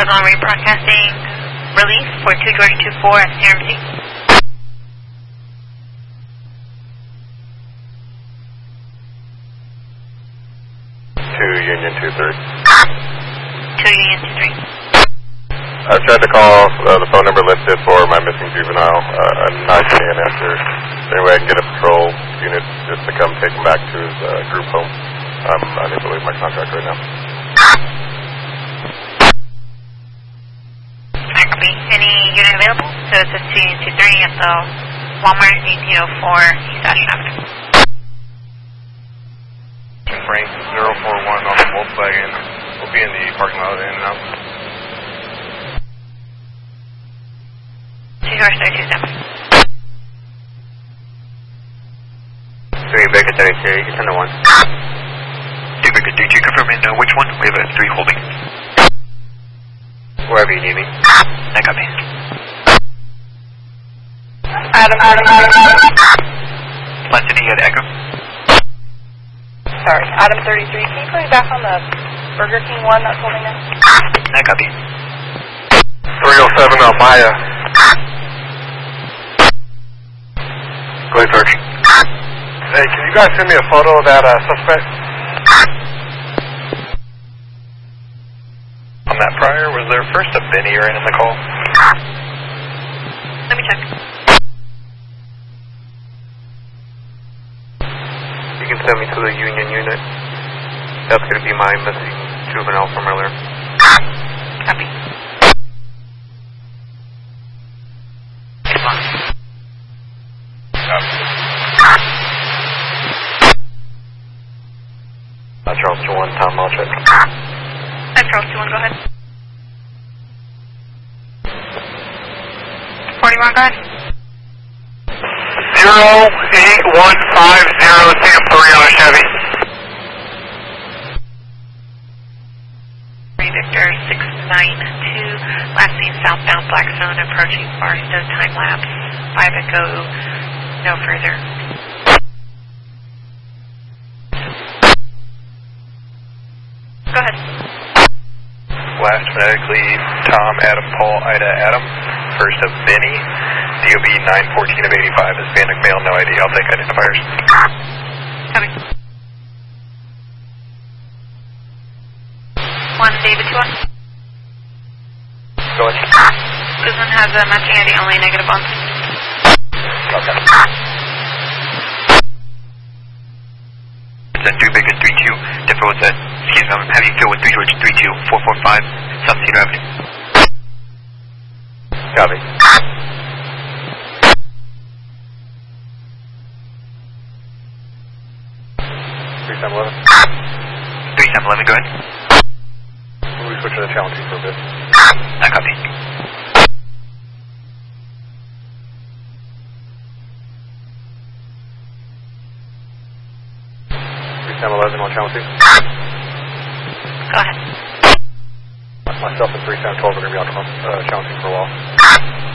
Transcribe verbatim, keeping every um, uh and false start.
on rebroadcasting release for two Georgia two four at C R M C. two Union two three. two Union two three. I've tried to call uh, the phone number listed for my missing juvenile. Uh, I'm not getting an answer. Anyway, I can get a patrol unit just to come take him back to his uh, group home. I'm unable to leave my contract right now. Copy. Any unit available? So it's a two Union two three at the Walmart eighteen oh four East Ashland Avenue. Frank zero four one on the Volkswagen. We'll be in the parking lot in and out. two Georgia thirty-two seven. three Baker thirty-two, you can send the one. two Baker thirty-two, confirming uh, which one? We have a three holding. Wherever you need me. I copy. Adam, Adam, Adam, Adam. Lantini, you had Echo. Sorry, Adam thirty-three, can you put me back on the Burger King one that's holding in? I copy. three oh seven on Maya. Go ahead, George. Hey, can you guys send me a photo of that uh, suspect? On that prior, was there first a Benny right in the call? Let me check. You can send me to the Union unit. That's going to be my missing juvenile from earlier. Copy. Uh, Charles two one, Tom Malchuk. That's Charles two one, go ahead. forty-one, go ahead. zero eight one five zero, Sam three on a Chevy. Victor six nine two, last seen southbound Blackstone approaching Barstow, time lapse, five Echo, no further. Go ahead. Last phonetically, Tom, Adam, Paul, Ida, Adam. First of Benny. D O B nine fourteen of eighty-five. Hispanic male, no I D. I'll take identifiers. Coming. One, David, two one. Go ahead. Susan has a matching I D, only negative one. Okay. It's a three Baker three two, different with that, excuse me, I'm having field with three George three two, four four five, South Cedar Avenue. Copy. three seven eleven. three seven eleven, go ahead. We switch to the challenge for a bit. I copy. three seven eleven on channel two. Go ahead. Myself and three seven twelve are going to be on uh, channel two for a while.